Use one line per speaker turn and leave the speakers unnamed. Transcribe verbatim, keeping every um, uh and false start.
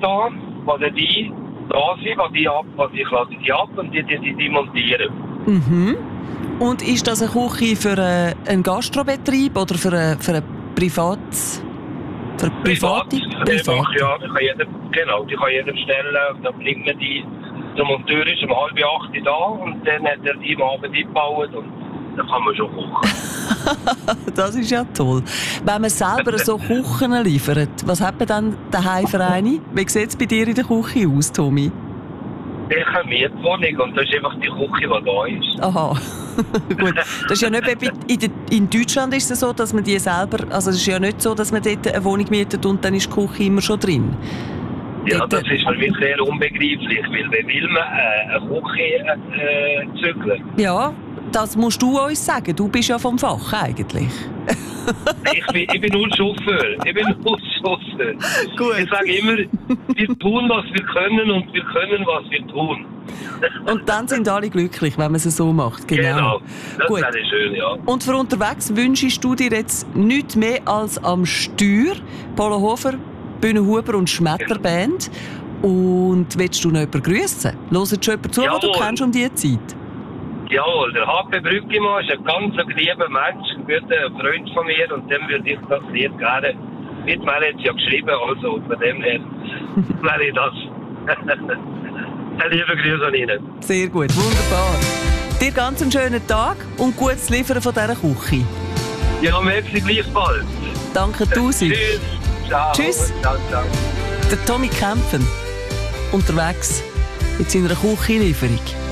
da, wo dann die da sind, wo die ab, wo die lasse die ab und die, die, die, die montieren.
Mhm. Und ist das eine Küche für äh, einen Gastrobetrieb oder für ein für ein Privat? Für private?
Privat.
Privat.
Ja, die kann jeder, genau, die kann jeder bestellen. Und dann bringt man die, der Monteur ist um halb acht da und dann hat er die am Abend eingebaut und dann kann man schon kochen.
Das ist ja toll. Wenn man selber so Küchen liefert, was hat man dann daheim für eine? Wie sieht es bei dir in der Küche aus, Tommy?
Ich habe eine Mietwohnung und das ist einfach die Küche, die da ist.
Aha. Gut. Das ist ja nicht, in, der, in Deutschland ist es so, dass man die selber, also es ist ja nicht so, dass man dort eine Wohnung mietet und dann ist die Küche immer schon drin.
Ja,
dort,
das ist für mich sehr unbegreiflich, weil wie will man äh, eine Küche äh, zügeln?
Ja, das musst du uns sagen. Du bist ja vom Fach eigentlich.
ich, bin, ich bin nur Chauffeur. Ich bin nur Chauffeur.
Gut.
Ich sage immer, wir tun, was wir können und wir können, was wir tun.
Und dann sind alle glücklich, wenn man es so macht. Genau.
Genau. Das
Gut.
wäre schön, ja.
Und für unterwegs wünschst du dir jetzt nichts mehr als am Steuer Polo Hofer, Bühnenhuber und Schmetterband. Und willst du noch jemanden grüssen? Hört schon jemand zu, den du kennst um diese Zeit?
Jawohl, der H P Brückimann ist ein ganz lieber Mensch, ein guter Freund von mir und dem würde ich das Lied gerne mit mir jetzt ja geschrieben, also von dem her wäre ich das. Ein lieber Grüß an Ihnen.
Sehr gut, wunderbar. Dir ganz einen schönen Tag und gutes Liefern von dieser Küche.
Ja, merci gleichfalls.
Danke tausend.
Tschüss. Ciao.
Tschüss.
Ciao, ciao.
Der Tommy Kempfen, unterwegs mit seiner Küchenlieferung.